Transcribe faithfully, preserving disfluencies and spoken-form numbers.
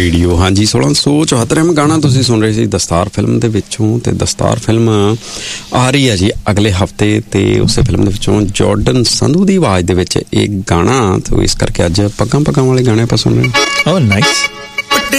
Radio. ਹਾਂਜੀ, ਸੋਲਾਂ ਸੌ ਚੁਹੱਤਰਵਾਂ ਗਾਣਾ ਤੁਸੀਂ ਸੁਣ ਰਹੇ ਸੀ ਦਸਤਾਰ ਫਿਲਮ ਦੇ ਵਿੱਚੋਂ। ਤੇ ਦਸਤਾਰ ਫਿਲਮ ਆ ਰਹੀ ਹੈ ਜੀ ਅਗਲੇ ਹਫ਼ਤੇ, ਤੇ ਉਸੇ ਫਿਲਮ ਦੇ ਵਿੱਚੋਂ ਜਾਰਡਨ ਸੰਧੂ ਦੀ ਆਵਾਜ਼ ਦੇ ਵਿੱਚ ਇਹ ਗਾਣਾ। ਤੇ ਇਸ ਕਰਕੇ ਅੱਜ ਪੱਗਾਂ ਪੱਗਾਂ ਵਾਲੇ ਗਾਣੇ ਆਪਾਂ ਸੁਣ ਰਹੇ ਹਾਂ। ਓ ਨਾਈਸ।